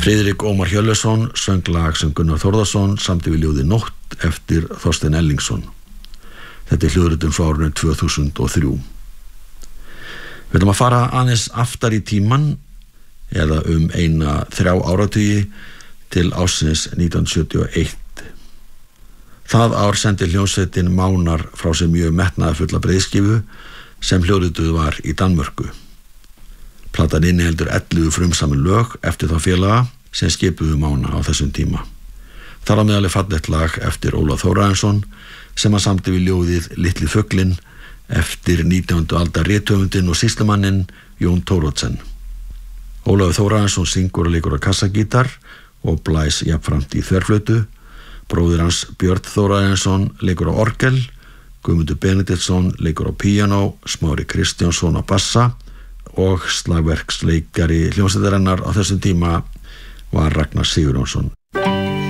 Friðrik Ómar Hjörleifsson söng lag sem Gunnar Þórðarson samdi við ljóðið Nótt eftir Þorstein Ellingsson. Þetta er hljóðritun frá árinu 2003. Við ætlum að fara aðeins aftar í tímann, eða 3 áratugi, til ársins 1971. Það ár sendi hljómsveitin Mánar frá sér mjög metnaðarfulla breiðskífu sem hljóðrituð var í Danmörku. Platan inniheldur 11 frumsamin lög eftir þá félaga sem skipuðu Mána á þessum tíma. Þar á meðal er fallegt lag eftir Ólaf Þórarinsson sem hann samdi við ljóðið Litli fuglinn eftir 19. aldar rithöfundinn og sýslumannin Jón Thoroddsen. Ólafur Þórarinsson syngur og leikur á kassagítar og blæs jafnframt í þverflötu. Bróðir hans Björn Þórarinsson leikur á orgel, Guðmundur Benediktsson leikur á píanó, Smári Kristjánsson á bassa og slagverksleikari hljómsveitarinnar á þessum tíma var Ragnar Sigurjónsson.